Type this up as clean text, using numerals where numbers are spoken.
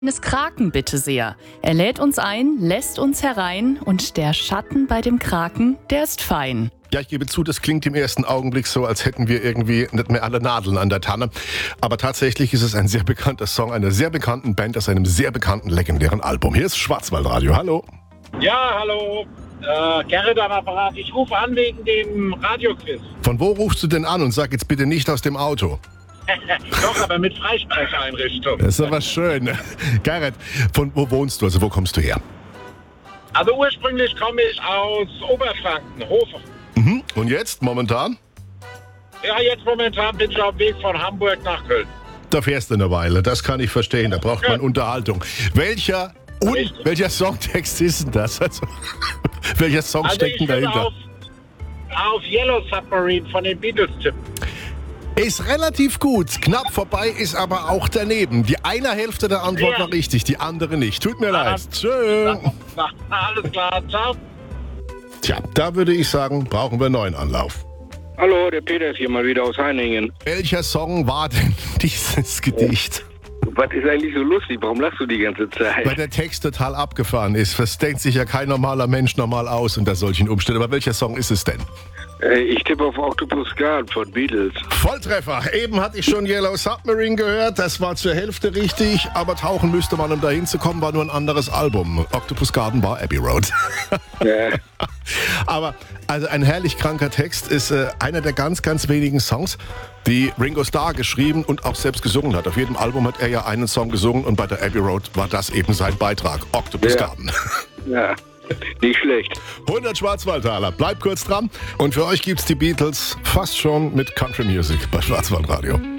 Eines Kraken bitte sehr. Er lädt uns ein, lässt uns herein und der Schatten bei dem Kraken, der ist fein. Ja, ich gebe zu, das klingt im ersten Augenblick so, als hätten wir irgendwie nicht mehr alle Nadeln an der Tanne. Aber tatsächlich ist es ein sehr bekannter Song einer sehr bekannten Band aus einem sehr bekannten, legendären Album. Hier ist Schwarzwaldradio. Hallo. Ja, hallo. Gerrit am Apparat. Ich rufe an wegen dem Radioquiz. Von wo rufst du denn an und sag jetzt bitte nicht aus dem Auto? Doch, aber mit Freisprecheinrichtung. Das ist aber schön. Gerrit, von wo wohnst du? Also wo kommst du her? Also ursprünglich komme ich aus Oberfranken, Hofer. Mhm. Und jetzt, momentan? Ja, jetzt momentan bin ich auf dem Weg von Hamburg nach Köln. Da fährst du eine Weile, das kann ich verstehen. Da braucht man Unterhaltung. Welcher Songtext ist denn das? Also, welcher Song steckt denn dahinter? Auf Yellow Submarine von den Beatles tippen. Ist relativ gut. Knapp vorbei ist aber auch daneben. Die eine Hälfte der Antwort war richtig, die andere nicht. Tut mir leid. Tschö. Alles klar, ciao. Tja, da würde ich sagen, brauchen wir einen neuen Anlauf. Hallo, der Peter ist hier mal wieder aus Heiningen. Welcher Song war denn dieses Gedicht? Was ist eigentlich so lustig? Warum lachst du die ganze Zeit? Weil der Text total abgefahren ist. Das denkt sich ja kein normaler Mensch normal aus unter solchen Umständen. Aber welcher Song ist es denn? Ich tippe auf Octopus Garden von Beatles. Volltreffer. Eben hatte ich schon Yellow Submarine gehört. Das war zur Hälfte richtig. Aber tauchen müsste man, um dahin zu kommen, war nur ein anderes Album. Octopus Garden war Abbey Road. Ja. Aber also ein herrlich kranker Text ist einer der ganz, ganz wenigen Songs, die Ringo Starr geschrieben und auch selbst gesungen hat. Auf jedem Album hat er ja einen Song gesungen und bei der Abbey Road war das eben sein Beitrag. Octopus Garden. Ja. Nicht schlecht. 100 Schwarzwaldtaler. Bleibt kurz dran. Und für euch gibt's die Beatles fast schon mit Country Music bei Schwarzwaldradio.